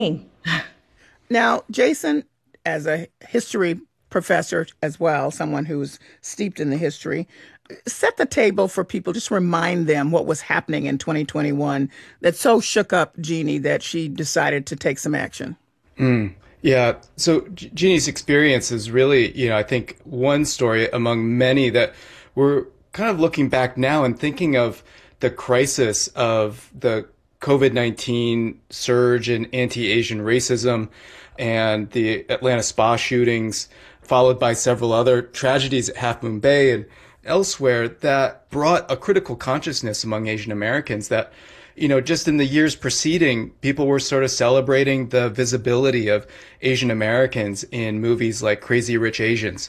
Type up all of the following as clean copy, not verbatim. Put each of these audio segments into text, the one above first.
Now, Jason, as a history professor as well, someone who's steeped in the history, set the table for people, just remind them what was happening in 2021 that so shook up Jeannie that she decided to take some action. Yeah. So Jeannie's experience is really, I think one story among many that we're kind of looking back now and thinking of the crisis of the COVID-19 surge in anti-Asian racism and the Atlanta spa shootings, followed by several other tragedies at Half Moon Bay and elsewhere that brought a critical consciousness among Asian Americans that just in the years preceding, people were sort of celebrating the visibility of Asian Americans in movies like Crazy Rich Asians.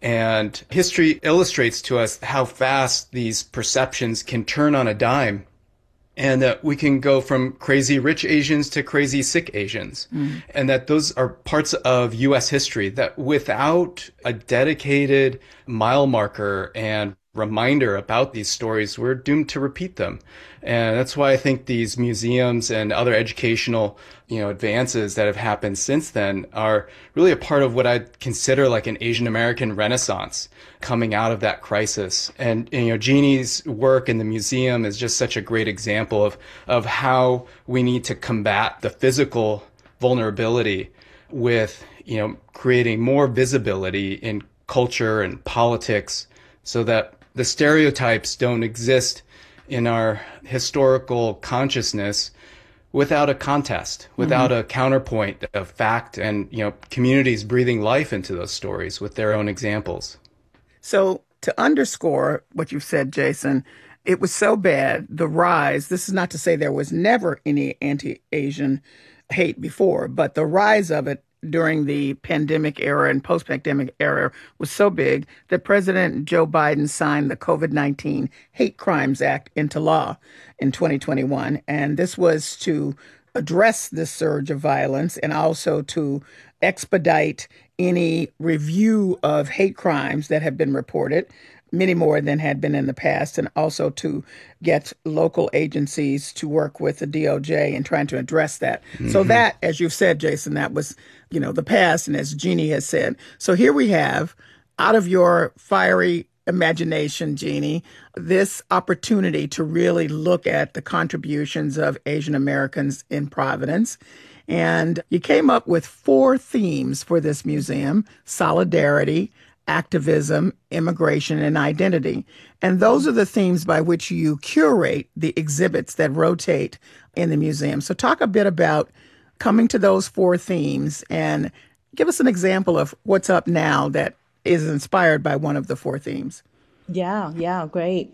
And history illustrates to us how fast these perceptions can turn on a dime and that we can go from crazy rich Asians to crazy sick Asians. And that those are parts of US history that without a dedicated mile marker and reminder about these stories, we're doomed to repeat them. And that's why I think these museums and other educational, advances that have happened since then are really a part of what I'd consider like an Asian American renaissance coming out of that crisis. And, Jeannie's work in the museum is just such a great example of how we need to combat the physical vulnerability with, creating more visibility in culture and politics so that the stereotypes don't exist in our historical consciousness without a contest, without a counterpoint of fact and, communities breathing life into those stories with their own examples. So, to underscore what you've said, Jason, it was so bad, the rise, this is not to say there was never any anti Asian hate before, but the rise of it during the pandemic era and post-pandemic era was so big that President Joe Biden signed the COVID-19 Hate Crimes Act into law in 2021. And this was to address this surge of violence and also to expedite any review of hate crimes that have been reported, many more than had been in the past, and also to get local agencies to work with the DOJ in trying to address that. So that, as you've said, Jason, that was, the past, and as Jeannie has said. So here we have, out of your fiery imagination, Jeannie, this opportunity to really look at the contributions of Asian Americans in Providence. And you came up with 4 themes for this museum: solidarity, activism, immigration, and identity. And those are the themes by which you curate the exhibits that rotate in the museum. So talk a bit about coming to those 4 themes and give us an example of what's up now that is inspired by one of the 4 themes. Yeah, great.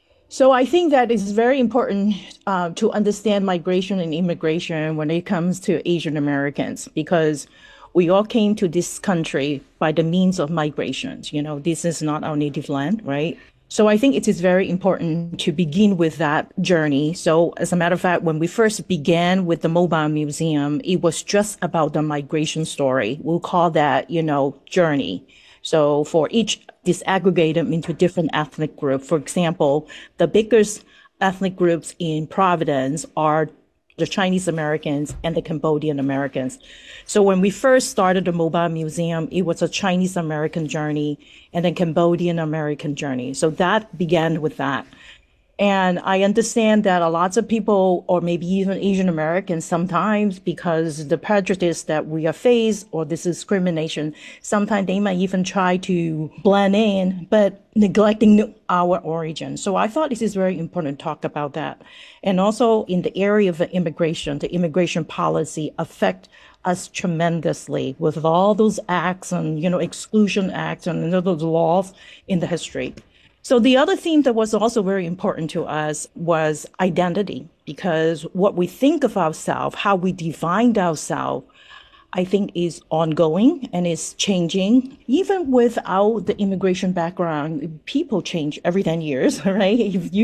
So I think that it's very important to understand migration and immigration when it comes to Asian Americans, because we all came to this country by the means of migrations. This is not our native land, right? So I think it is very important to begin with that journey. So as a matter of fact, when we first began with the mobile museum, it was just about the migration story. We'll call that, journey. So for each, disaggregate them into different ethnic groups. For example, the biggest ethnic groups in Providence are the Chinese Americans and the Cambodian Americans. So when we first started the mobile museum, it was a Chinese American journey and a Cambodian American journey. So that began with that. And I understand that a lot of people, or maybe even Asian Americans sometimes, because the prejudice that we are faced or this discrimination, sometimes they might even try to blend in, but neglecting our origin. So I thought this is very important to talk about that. And also in the area of immigration, the immigration policy affect us tremendously with all those acts and, exclusion acts and those laws in the history. So the other theme that was also very important to us was identity, because what we think of ourselves, how we defined ourselves, I think is ongoing and is changing. Even without the immigration background, people change every 10 years, right?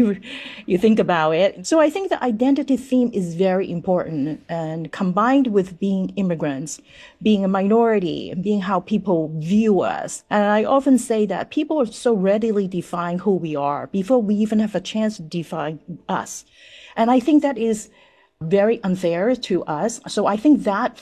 You think about it. So I think the identity theme is very important, and combined with being immigrants, being a minority, and being how people view us. And I often say that people are so readily define who we are before we even have a chance to define us. And I think that is very unfair to us. So I think that